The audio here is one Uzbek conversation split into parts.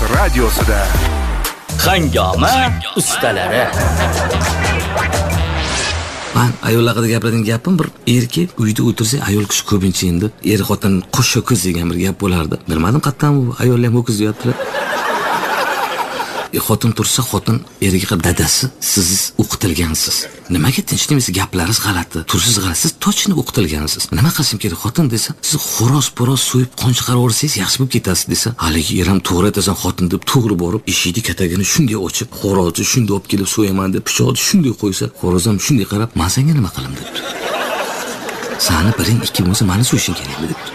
radiosida Hangoma ustalari. Men ayol haqida gapiradigan gapim bir erkak uyda o'tirsa ayol kishi ko'pincha endi er xotin qo'sh ho'kiz degan bir gap bo'lardi. Bilmadim qattan bu ayol ham ho'kiz deyapti. Xotin tursa xotin eriga qarab dadasi siz o'qitilgansiz. Nimaga tinchligingiz gaplaringiz g'alati. Tursiz g'alati. Siz tochni o'qitilgansiz. Nima qilishim kerak? Xotin desa, siz xo'roz so'yib qon chiqarib o'rsangiz yaxshi bo'lib ketasiz desa, haligi er ham to'g'ri aytasan xotin deb to'g'ri borib, eshikni katagini shunday ochib, xo'rozni shunday olib kelib so'yaman deb pichoqni shunday qo'ysa, xo'roz ham shunday qarab, "Men senga nima qilim?" debdi. "Sani biring ikki bo'lsa, meni so'yishing kerakmi?" debdi.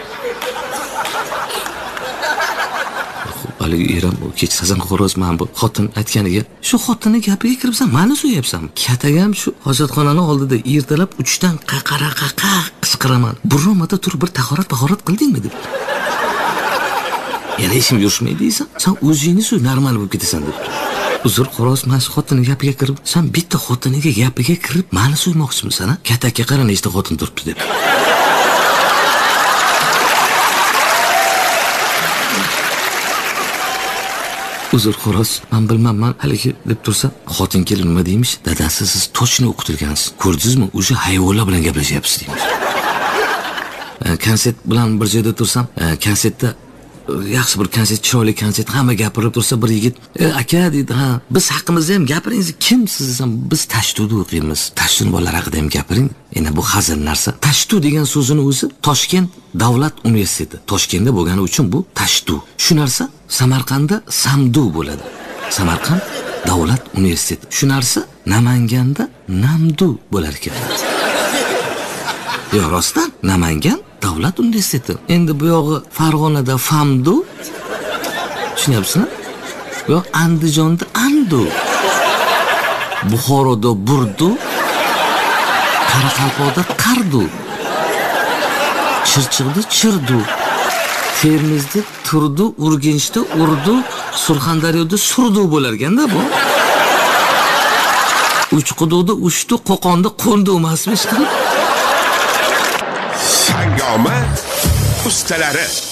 Haligi eram kechsasan xo'roz men bu xotin aytganiga shu xotinni gapiga kiribsan, meni so'yapsanmi? Katagam shu hojatxonaning oldida ertalab 3 dan qaqara qichqiraman. Biror marta turib bir tahorat qildingmi deb. Yana ishim yurishmaydi deysan, sen o'zingni so'y normal bo'lib ketasan deb. Uzr xo'roz men shu xotinning gapiga kirib, sen bitta xotiniga gapiga kirib meni so'ymoqchimisan, ha? Katakka qara nechta xotin turibdi deb. Uzr xo'roz, men bilmayman haligi deb tursa, xotin kelib nima deymish? Dadasi siz tochni o'qitilgansiz. Ko'rdingizmi? O'sha hayvonlar bilan gaplashyapsiz deymish. Konsert bilan bir joyda tursam, konsertda yaxshi bir konsert, chiroyli konsert, hamma gapirib tursa bir yigit, "Aka" dedi, "Ha, biz haqimizda ham gapiringiz, kim siz desam, biz Tashtudi o'qiymiz. Tashtudi bolalar haqida ham gapiring." Endi bu hazil narsa. Tashtu degan so'zini o'zi Toshkent davlat universiteti. Toshkentda bo'lgani uchun bu Tashtu. Shu narsa Samarqandda Samdu bo'ladi. Samarqand davlat universiteti. Shu narsa Namanganda Namdu bo'lar ekan. Yo, rostdan Namangan davlat universiteti. Endi bu yog'i Farg'onada Famdu. Tushunyapsizmi? Yo, Andijonda Andu. Buxoroda Burdu. Qoraqalpoqda Qardu. Chirchiqda Chirdu. Termizda Turdu, Urganchda Urdu, Surxondaryoda Surdu bo'lar ekanda bu. Uchquduqda Uchdu, Qo'qonda Qo'ndu emasmi ishqilib? Hangoma ustalari.